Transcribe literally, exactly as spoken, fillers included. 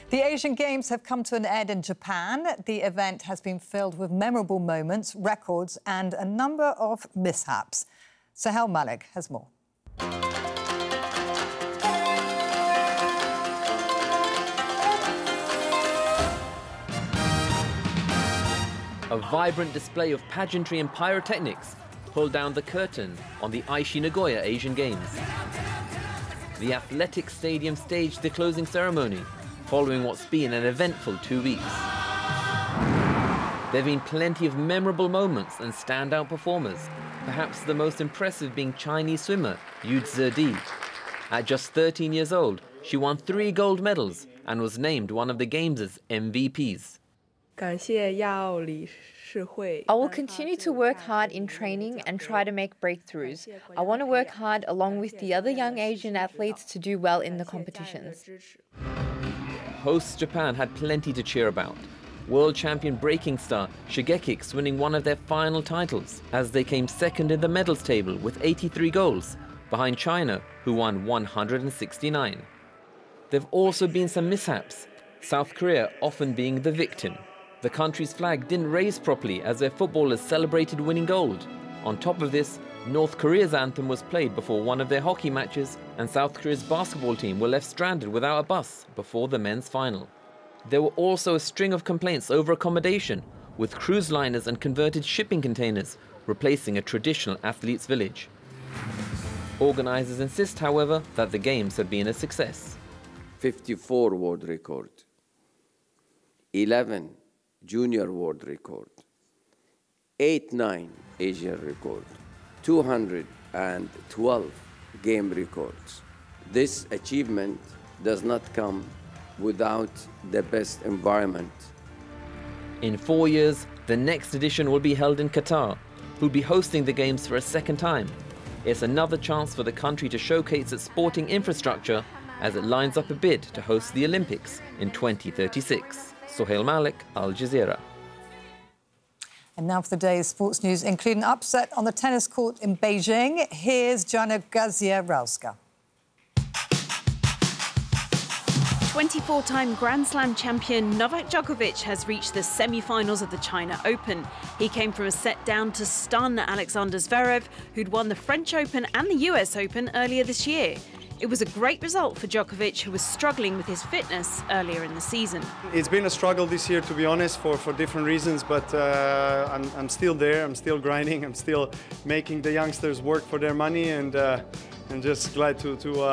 The Asian Games have come to an end in Japan. The event has been filled with memorable moments, records and a number of mishaps. Sohail Malik has more. A vibrant display of pageantry and pyrotechnics pulled down the curtain on the Aichi Nagoya Asian Games. The athletic stadium staged the closing ceremony, following what's been an eventful two weeks. There have been plenty of memorable moments and standout performers, perhaps the most impressive being Chinese swimmer Yu Zedi. At just thirteen years old, she won three gold medals and was named one of the Games' M V Ps. I will continue to work hard in training and try to make breakthroughs. I want to work hard along with the other young Asian athletes to do well in the competitions. Hosts Japan had plenty to cheer about. World champion breaking star Shigekix winning one of their final titles as they came second in the medals table with eighty-three goals, behind China, who won one hundred sixty-nine. There have also been some mishaps, South Korea often being the victim. The country's flag didn't raise properly as their footballers celebrated winning gold. On top of this, North Korea's anthem was played before one of their hockey matches, and South Korea's basketball team were left stranded without a bus before the men's final. There were also a string of complaints over accommodation, with cruise liners and converted shipping containers replacing a traditional athletes' village. Organisers insist, however, that the Games have been a success. fifty-four world record, eleven junior world record, eight nine Asian record, two hundred twelve game records. This achievement does not come without the best environment. In four years, the next edition will be held in Qatar, who'll be hosting the Games for a second time. It's another chance for the country to showcase its sporting infrastructure as it lines up a bid to host the Olympics in twenty thirty-six. Sohail Malik, Al Jazeera. And now for the day's sports news, including an upset on the tennis court in Beijing. Here's Jana Gazia-Rauska. twenty-four-time Grand Slam champion Novak Djokovic has reached the semi-finals of the China Open. He came from a set down to stun Alexander Zverev, who'd won the French Open and the U S Open earlier this year. It was a great result for Djokovic, who was struggling with his fitness earlier in the season. It's been a struggle this year, to be honest, for, for different reasons, but uh, I'm, I'm still there, I'm still grinding, I'm still making the youngsters work for their money, and uh, I'm just glad to, to uh,